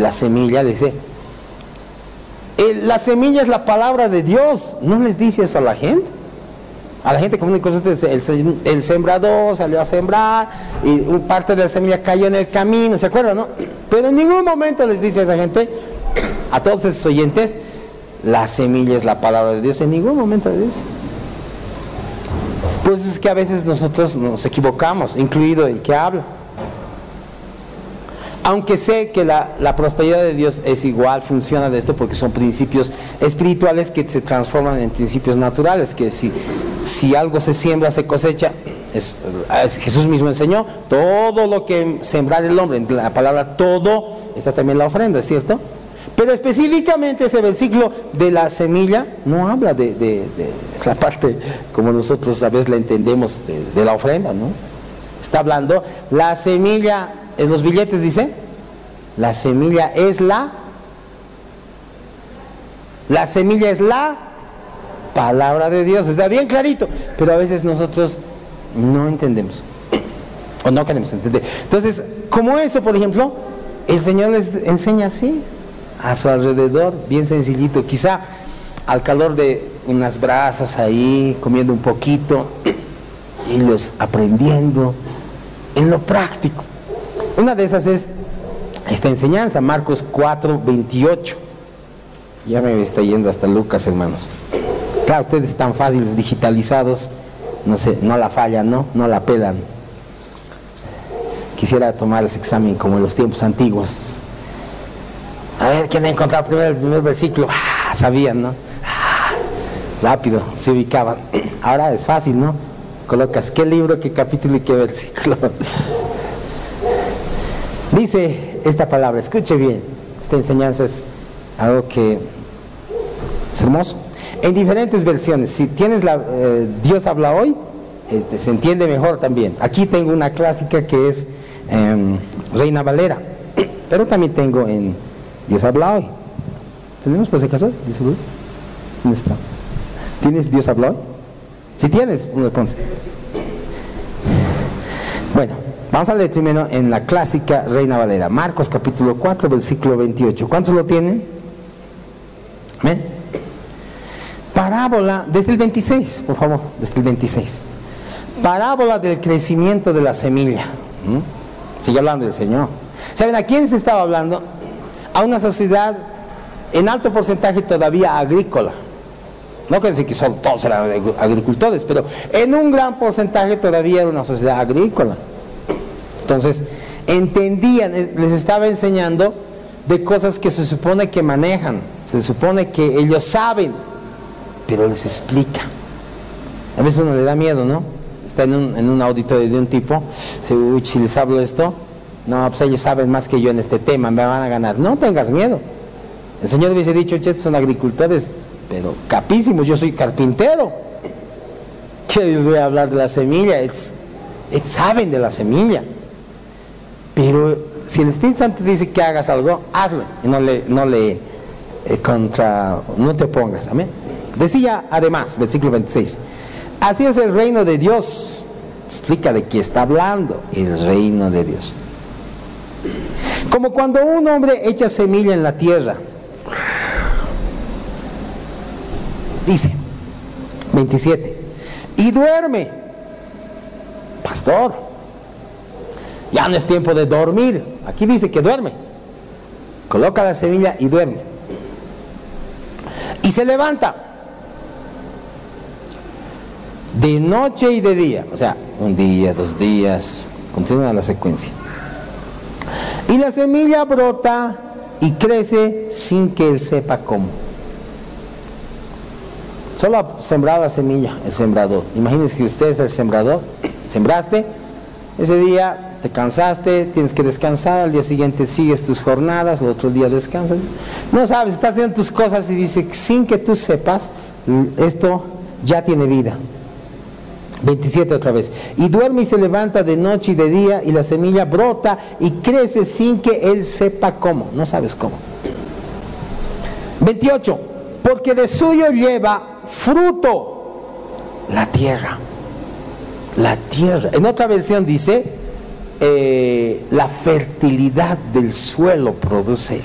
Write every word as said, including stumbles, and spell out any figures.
la semilla, le dice, el, la semilla es la palabra de Dios. ¿No les dice eso a la gente? A la gente común y corriente, el, el sembrador salió a sembrar y parte de la semilla cayó en el camino, ¿se acuerdan, no? Pero en ningún momento les dice a esa gente, a todos esos oyentes, la semilla es la palabra de Dios. En ningún momento les dice. Por eso es que a veces nosotros nos equivocamos, incluido el que habla. Aunque sé que la, la prosperidad de Dios es igual, funciona de esto porque son principios espirituales que se transforman en principios naturales, que si, si algo se siembra, se cosecha. Es, es, Jesús mismo enseñó, todo lo que sembrar el hombre, en la palabra todo, está también la ofrenda, ¿es cierto? Pero específicamente ese versículo de la semilla no habla de, de, de la parte como nosotros a veces la entendemos de, de la ofrenda, ¿no? Está hablando, la semilla, en los billetes dice, la semilla es la, la semilla es la palabra de Dios, está bien clarito, pero a veces nosotros no entendemos, o no queremos entender. Entonces, como eso, por ejemplo, el Señor les enseña así, a su alrededor, bien sencillito, quizá al calor de unas brasas ahí, comiendo un poquito, ellos aprendiendo en lo práctico. Una de esas es esta enseñanza, Marcos cuatro, veintiocho. Ya me está yendo hasta Lucas, hermanos. Claro, ustedes están fáciles, digitalizados, no sé, no la fallan, ¿no? No la pelan. Quisiera tomar ese examen como en los tiempos antiguos. A ver, ¿quién ha encontrado primero el primer versículo? Ah, sabían, ¿no? Ah, rápido, se ubicaban. Ahora es fácil, ¿no? Colocas qué libro, qué capítulo y qué versículo. Dice esta palabra, escuche bien, esta enseñanza es algo que es hermoso. En diferentes versiones, si tienes la eh, Dios habla hoy, este, se entiende mejor también. Aquí tengo una clásica que es eh, Reina Valera, pero también tengo en Dios habla hoy. ¿Tenemos por si acaso? ¿Dónde está? ¿Tienes Dios habla hoy? Si tienes, uno ponce. Bueno, vamos a leer primero en la clásica Reina Valera, Marcos capítulo cuatro, versículo veintiocho. ¿Cuántos lo tienen? Amén. Parábola, desde el veintiséis, por favor, desde el veintiséis. Parábola del crecimiento de la semilla. ¿Mm? Sigue hablando del Señor. ¿Saben a quién se estaba hablando? A una sociedad en alto porcentaje todavía agrícola. No quiere decir que son, todos eran agricultores, pero en un gran porcentaje todavía era una sociedad agrícola. Entonces, entendían, les estaba enseñando de cosas que se supone que manejan, se supone que ellos saben, pero les explica. A veces uno le da miedo, ¿no? Está en un, en un auditorio de un tipo, dice, uy, si les hablo esto, no, pues ellos saben más que yo en este tema, me van a ganar. No tengas miedo. El Señor hubiese dicho, ustedes son agricultores, pero capísimos, yo soy carpintero. ¿Qué les voy a hablar de la semilla? Ellos, ellos saben de la semilla. Pero si el Espíritu Santo dice que hagas algo, hazlo. Y no le, no le eh, contra, no te pongas. Amén. Decía además, versículo veintiséis, así es el reino de Dios. Explica de qué está hablando el reino de Dios. Como cuando un hombre echa semilla en la tierra. Dice, veintisiete, y duerme. Pastor, ya no es tiempo de dormir. Aquí dice que duerme. Coloca la semilla y duerme. Y se levanta. De noche y de día. O sea, un día, dos días. Continúa la secuencia. Y la semilla brota y crece sin que él sepa cómo. Solo ha sembrado la semilla, el sembrador. Imagínense que usted es el sembrador. Sembraste, ese día te cansaste, tienes que descansar, al día siguiente sigues tus jornadas, el otro día descansas. No sabes, estás haciendo tus cosas y dice, sin que tú sepas, esto ya tiene vida. veintisiete otra vez. Y duerme y se levanta de noche y de día, y la semilla brota y crece sin que él sepa cómo. No sabes cómo. veintiocho. Porque de suyo lleva fruto la tierra. La tierra. En otra versión dice, eh, la fertilidad del suelo produce